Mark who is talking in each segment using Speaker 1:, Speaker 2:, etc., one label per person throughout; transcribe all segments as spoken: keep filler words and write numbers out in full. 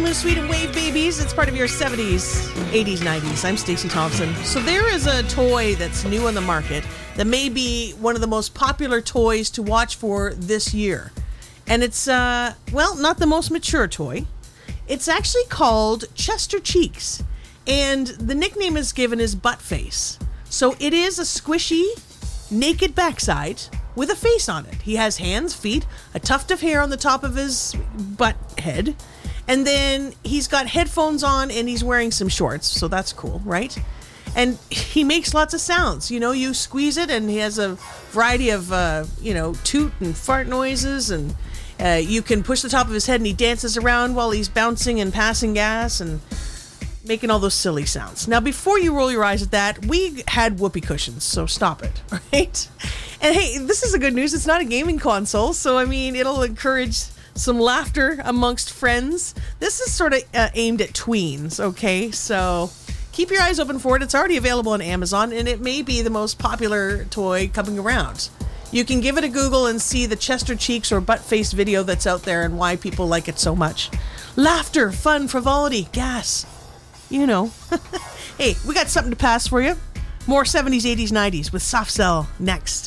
Speaker 1: Honeymoon Suite and Wave Babies. It's part of your seventies, eighties, nineties. I'm Stacey Thompson. So there is a toy that's new on the market that may be one of the most popular toys to watch for this year. And it's, uh, well, not the most mature toy. It's actually called Chester Cheeks. And the nickname is given as Butt Face. So it is a squishy, naked backside with a face on it. He has hands, feet, a tuft of hair on the top of his butt head. And then he's got headphones on and he's wearing some shorts. So that's cool, right? And he makes lots of sounds. You know, you squeeze it and he has a variety of, uh, you know, toot and fart noises. And uh, you can push the top of his head and he dances around while he's bouncing and passing gas and making all those silly sounds. Now, before you roll your eyes at that, we had whoopee cushions, so stop it, right? And hey, this is the good news. It's not a gaming console, so I mean, it'll encourage some laughter amongst friends. This is sort of uh, aimed at tweens, okay? So keep your eyes open for it. It's already available on Amazon, and it may be the most popular toy coming around. You can give it a Google and see the Chester Cheeks or Butt Face video that's out there and why people like it so much. Laughter, fun, frivolity, gas. You know. Hey, we got something to pass for you. More seventies, eighties, nineties with Soft Cell next.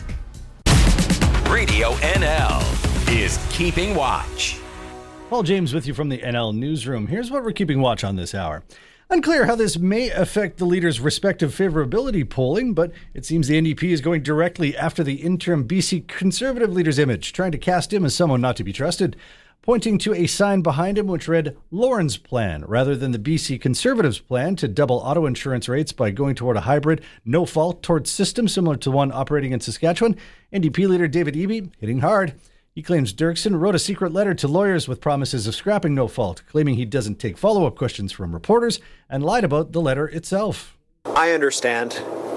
Speaker 2: Radio N L is Keeping Watch.
Speaker 3: Paul James with you from the N L Newsroom. Here's what we're keeping watch on this hour. Unclear how this may affect the leaders' respective favorability polling, but it seems the N D P is going directly after the interim B C Conservative leader's image, trying to cast him as someone not to be trusted, pointing to a sign behind him which read Lauren's plan, rather than the B C Conservatives' plan to double auto insurance rates by going toward a hybrid, no-fault tort system similar to one operating in Saskatchewan. N D P leader David Eby hitting hard. He claims Dirksen wrote a secret letter to lawyers with promises of scrapping no-fault, claiming he doesn't take follow-up questions from reporters, and lied about the letter itself.
Speaker 4: I understand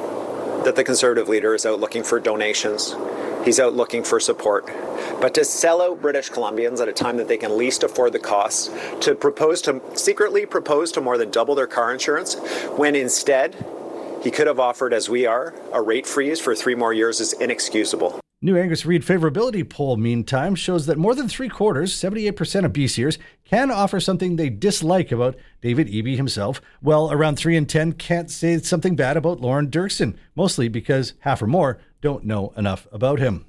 Speaker 4: that the Conservative leader is out looking for donations. He's out looking for support. But to sell out British Columbians at a time that they can least afford the costs, to propose to secretly propose to more than double their car insurance, when instead he could have offered, as we are, a rate freeze for three more years is inexcusable.
Speaker 3: New Angus Reid favorability poll, meantime, shows that more than three quarters, seventy-eight percent of BCers, can offer something they dislike about David Eby himself, while around three in ten can't say something bad about Lauren Dirksen, mostly because half or more don't know enough about him.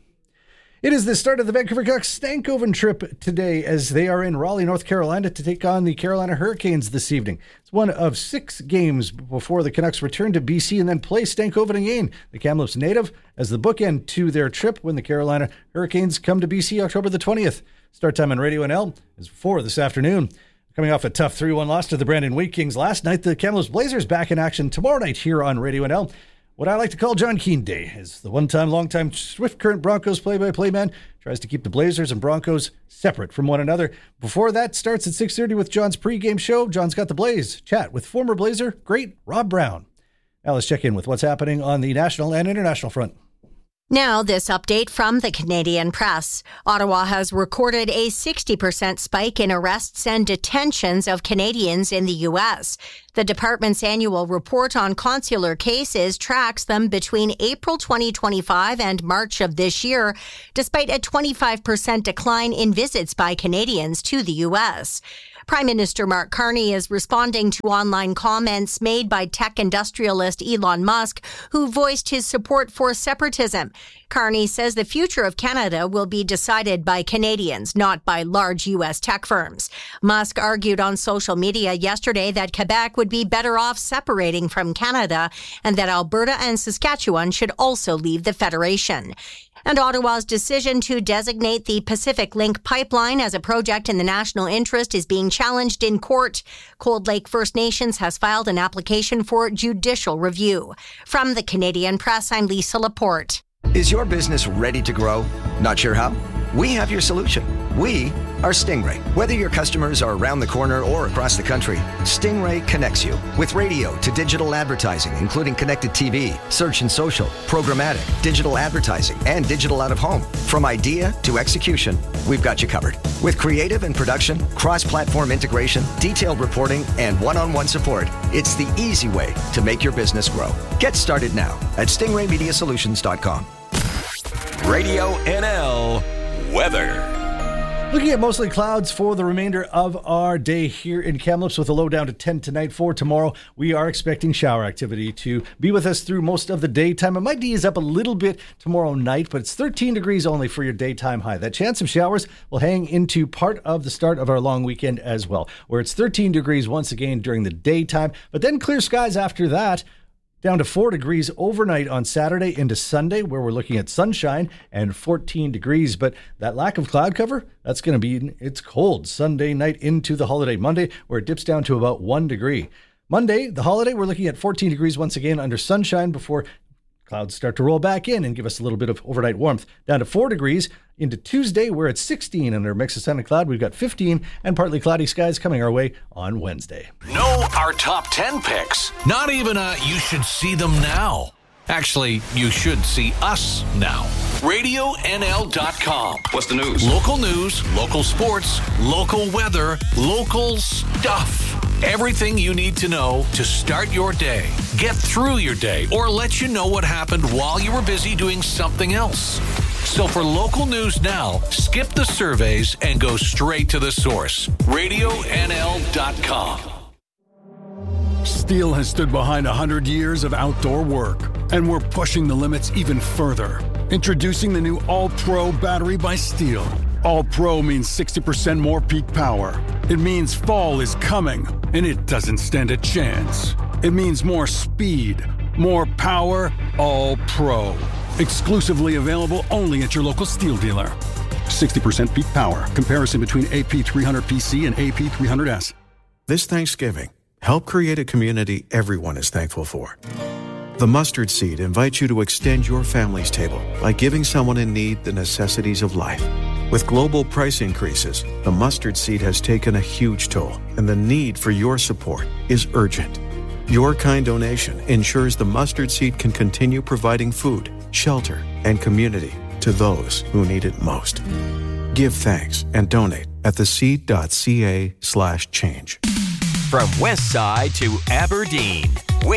Speaker 3: It is the start of the Vancouver Canucks Stankoven trip today as they are in Raleigh, North Carolina to take on the Carolina Hurricanes this evening. It's one of six games before the Canucks return to B C and then play Stankoven again, the Kamloops native, as the bookend to their trip when the Carolina Hurricanes come to B C October the twentieth. Start time on Radio N L is four this afternoon. Coming off a tough three one loss to the Brandon Wheat Kings last night, the Kamloops Blazers back in action tomorrow night here on Radio N L. What I like to call John Keane Day, as the one-time, long-time Swift Current Broncos play-by-play man tries to keep the Blazers and Broncos separate from one another. Before that starts at six thirty with John's pregame show. John's got the Blaze chat with former Blazer great Rob Brown. Now let's check in with what's happening on the national and international front.
Speaker 5: Now, this update from the Canadian Press. Ottawa has recorded a sixty percent spike in arrests and detentions of Canadians in the U S. The department's annual report on consular cases tracks them between April twenty twenty-five and March of this year, despite a twenty-five percent decline in visits by Canadians to the U S. Prime Minister Mark Carney is responding to online comments made by tech industrialist Elon Musk, who voiced his support for separatism. Carney says the future of Canada will be decided by Canadians, not by large U S tech firms. Musk argued on social media yesterday that Quebec would be better off separating from Canada and that Alberta and Saskatchewan should also leave the Federation. And Ottawa's decision to designate the Pacific Link pipeline as a project in the national interest is being challenged in court. Cold Lake First Nations has filed an application for judicial review. From the Canadian Press, I'm Lisa Laporte.
Speaker 6: Is your business ready to grow? Not sure how? We have your solution. We are Stingray. Whether your customers are around the corner or across the country, Stingray connects you with radio to digital advertising, including connected T V, search and social, programmatic, digital advertising, and digital out of home. From idea to execution, we've got you covered. With creative and production, cross-platform integration, detailed reporting, and one-on-one support, it's the easy way to make your business grow. Get started now at stingray media solutions dot com.
Speaker 2: Radio N L weather.
Speaker 3: Looking at mostly clouds for the remainder of our day here in Kamloops with a low down to ten tonight. For tomorrow, we are expecting shower activity to be with us through most of the daytime. It might ease up a little bit tomorrow night, but it's thirteen degrees only for your daytime high. That chance of showers will hang into part of the start of our long weekend as well, where it's thirteen degrees once again during the daytime, but then clear skies after that. Down to four degrees overnight on Saturday into Sunday, where we're looking at sunshine and fourteen degrees. But that lack of cloud cover, that's going to be, it's cold Sunday night into the holiday Monday, where it dips down to about one degree. Monday, the holiday, we're looking at fourteen degrees once again under sunshine before clouds start to roll back in and give us a little bit of overnight warmth. Down to four degrees into Tuesday, where it's sixteen under a mix of sun and cloud. We've got fifteen and partly cloudy skies coming our way on Wednesday.
Speaker 7: Know our top ten picks. Not even a you should see them now. Actually, you should see us now. radio N L dot com.
Speaker 2: What's the news?
Speaker 7: Local news, local sports, local weather, local stuff. Everything you need to know to start your day, get through your day, or let you know what happened while you were busy doing something else. So for local news now, skip the surveys and go straight to the source. radio N L dot com.
Speaker 8: Steel has stood behind one hundred years of outdoor work, and we're pushing the limits even further. Introducing the new All-Pro battery by Steel. All-Pro means sixty percent more peak power. It means fall is coming, and it doesn't stand a chance. It means more speed, more power, All-Pro. Exclusively available only at your local Steel dealer. sixty percent peak power. Comparison between A P three hundred P C and A P three hundred S.
Speaker 9: This Thanksgiving, help create a community everyone is thankful for. The Mustard Seed invites you to extend your family's table by giving someone in need the necessities of life. With global price increases, the Mustard Seed has taken a huge toll, and the need for your support is urgent. Your kind donation ensures the Mustard Seed can continue providing food, shelter, and community to those who need it most. Give thanks and donate at theseed.ca slash change.
Speaker 2: From West Side to Aberdeen,